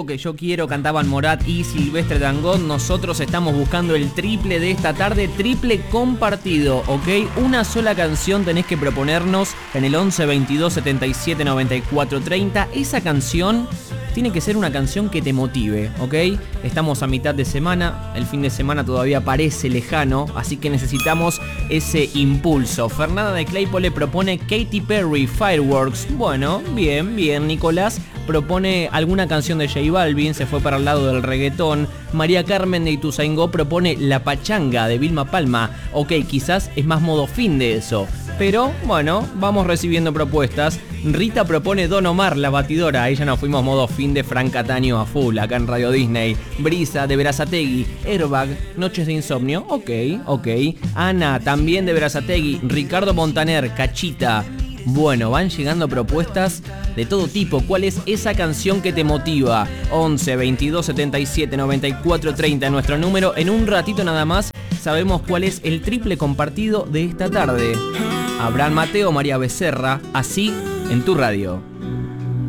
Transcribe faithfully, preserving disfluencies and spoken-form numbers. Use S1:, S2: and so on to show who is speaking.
S1: Que yo quiero, cantaban Morat y Silvestre Dangond. Nosotros estamos buscando el triple de esta tarde, triple compartido, ¿ok? Una sola canción tenés que proponernos en el once veintidós setenta y siete noventa y cuatro treinta. Esa canción tiene que ser una canción que te motive, ¿ok? Estamos a mitad de semana, el fin de semana todavía parece lejano, así que necesitamos ese impulso. Fernanda de Claypole propone Katy Perry, Fireworks. Bueno, bien, bien, Nicolás propone alguna canción de J Balvin, se fue para el lado del reggaetón. María Carmen de Ituzaingó propone La Pachanga de Vilma Palma. Ok, quizás es más modo fin de eso, pero bueno, vamos recibiendo propuestas. Rita propone Don Omar, La Batidora. Ahí ya nos fuimos modo fin de Frank Cataño a full, acá en Radio Disney. Brisa de Berazategui, Airbag, Noches de Insomnio. Ok, ok. Ana, también de Berazategui. Ricardo Montaner, Cachita. Bueno, van llegando propuestas de todo tipo. ¿Cuál es esa canción que te motiva? once veintidós setenta y siete noventa y cuatro treinta, nuestro número. En un ratito nada más sabemos cuál es el triple compartido de esta tarde. Abraham Mateo, María Becerra, Así en tu radio.